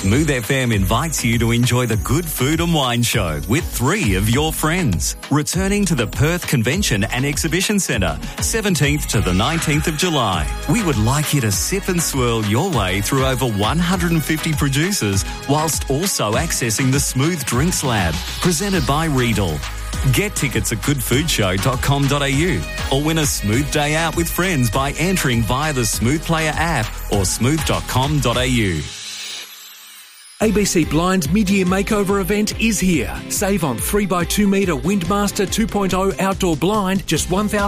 Smooth FM invites you to enjoy the Good Food and Wine Show with 3 of your friends. Returning to the Perth Convention and Exhibition Centre, 17th to the 19th of July. We would like you to sip and swirl your way through over 150 producers whilst also accessing the Smooth Drinks Lab, presented by Riedel. Get tickets at goodfoodshow.com.au or win a smooth day out with friends by entering via the Smooth Player app or smooth.com.au. ABC Blind's mid-year makeover event is here. Save on 3x2 metre Windmaster 2.0 outdoor blind, just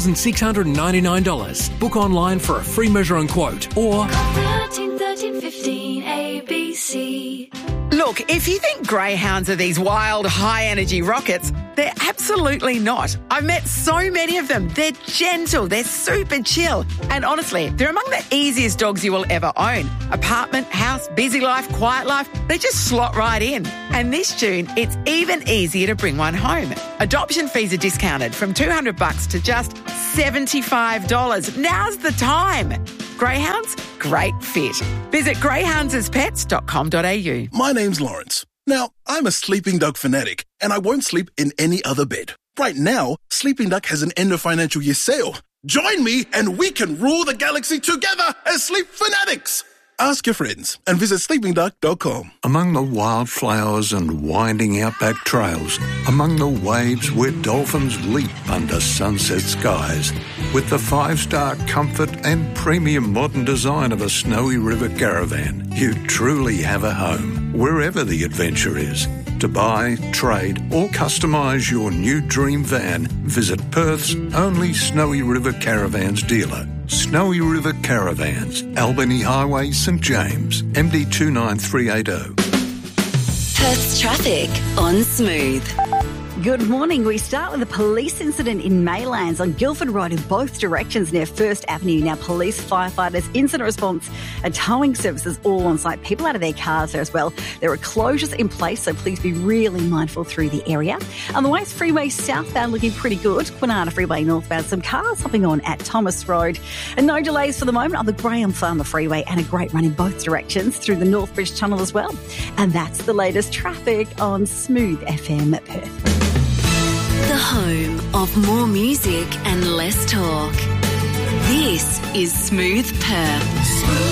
$1,699. Book online for a free measure and quote or... Call 13 15 ABC. Look, if you think greyhounds are these wild, high-energy rockets, they're absolutely not. I've met so many of them. They're gentle, they're super chill. And honestly, they're among the easiest dogs you will ever own. Apartment, house, busy life, quiet life, they just slot right in. And this June, it's even easier to bring one home. Adoption fees are discounted from $200 to just $75. Now's the time. Greyhounds, great fit. Visit greyhoundsaspets.com.au. My name's Lawrence. Now, I'm a sleeping dog fanatic, and I won't sleep in any other bed. Right now, Sleeping Duck has an end of financial year sale. Join me and we can rule the galaxy together as sleep fanatics. Ask your friends and visit sleepingduck.com. Among the wildflowers and winding outback trails, among the waves where dolphins leap under sunset skies, with the 5-star comfort and premium modern design of a Snowy River Caravan, you truly have a home, wherever the adventure is. To buy, trade or customise your new dream van, visit Perth's only Snowy River Caravans dealer. Snowy River Caravans, Albany Highway, St James, MD 29380. Perth's traffic on Smooth. Good morning. We start with a police incident in Maylands on Guildford Road in both directions near First Avenue. Now, police, firefighters, incident response and towing services all on site. People out of their cars there as well. There are closures in place, so please be really mindful through the area. On the West Freeway southbound looking pretty good. Kwinana Freeway northbound, some cars hopping on at Thomas Road. And no delays for the moment on the Graham Farmer Freeway, and a great run in both directions through the Northbridge Tunnel as well. And that's the latest traffic on Smooth FM at Perth. The home of more music and less talk. This is Smooth Perth.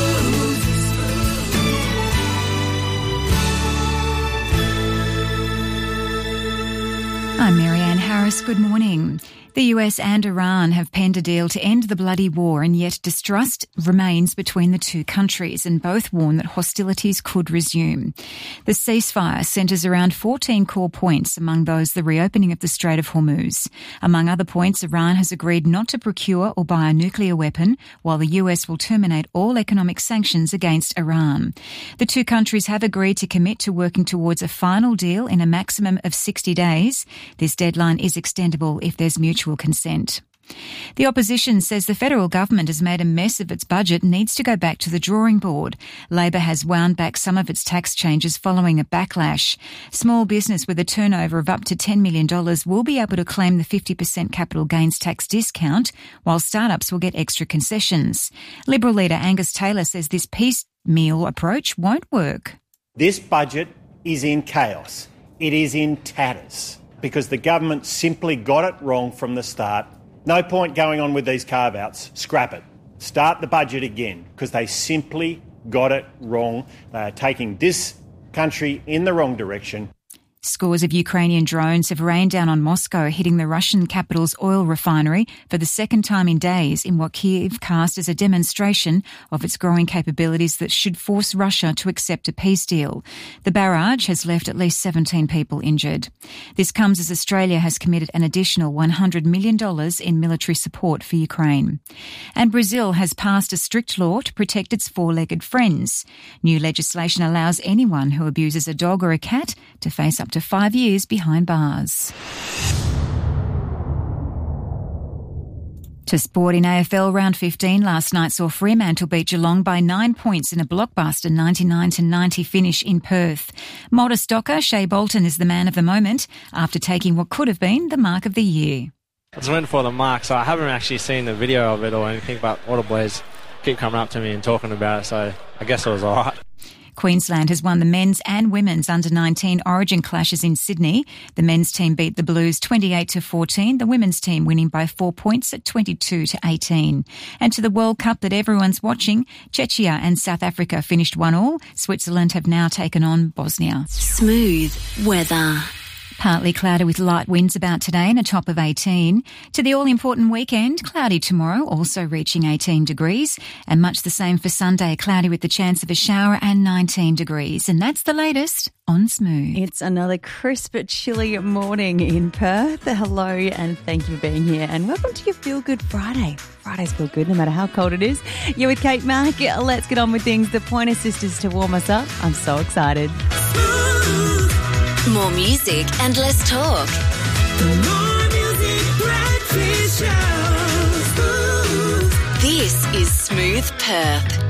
I'm Marianne Harris. Good morning. The US and Iran have penned a deal to end the bloody war, and yet distrust remains between the two countries, and both warn that hostilities could resume. The ceasefire centres around 14 core points, among those the reopening of the Strait of Hormuz. Among other points, Iran has agreed not to procure or buy a nuclear weapon, while the US will terminate all economic sanctions against Iran. The two countries have agreed to commit to working towards a final deal in a maximum of 60 days. This deadline is extendable if there's mutual consent. The opposition says the federal government has made a mess of its budget and needs to go back to the drawing board. Labor has wound back some of its tax changes following a backlash. Small business with a turnover of up to $10 million will be able to claim the 50% capital gains tax discount, while startups will get extra concessions. Liberal leader Angus Taylor says this piecemeal approach won't work. This budget is in chaos. It is in tatters, because the government simply got it wrong from the start. No point going on with these carve-outs. Scrap it. Start the budget again, because they simply got it wrong. They are taking this country in the wrong direction. Scores of Ukrainian drones have rained down on Moscow, hitting the Russian capital's oil refinery for the second time in days, in what Kyiv cast as a demonstration of its growing capabilities that should force Russia to accept a peace deal. The barrage has left at least 17 people injured. This comes as Australia has committed an additional $100 million in military support for Ukraine. And Brazil has passed a strict law to protect its four-legged friends. New legislation allows anyone who abuses a dog or a cat to face up to 5 years behind bars. To sport in AFL round 15 last night saw Fremantle beat Geelong by 9 points in a blockbuster 99-90 finish in Perth. Modest docker Shea Bolton is the man of the moment after taking what could have been the mark of the year. I just went for the mark, so I haven't actually seen the video of it or anything, but all the boys keep coming up to me and talking about it, so I guess it was all right. Queensland has won the men's and women's under-19 Origin clashes in Sydney. The men's team beat the Blues 28-14, the women's team winning by 4 points at 22-18. And to the World Cup that everyone's watching, Czechia and South Africa finished 1-1. Switzerland have now taken on Bosnia. Smooth weather. Partly cloudy with light winds about today and a top of 18. To the all-important weekend, cloudy tomorrow, also reaching 18 degrees. And much the same for Sunday, cloudy with the chance of a shower and 19 degrees. And that's the latest on Smooth. It's another crisp but chilly morning in Perth. Hello and thank you for being here. And welcome to your Feel Good Friday. Fridays feel good no matter how cold it is. You're with Kate Mack. Let's get on with things. The Pointer Sisters to warm us up. I'm so excited. More music and less talk. More music, breakfast show. This is Smooth Perth.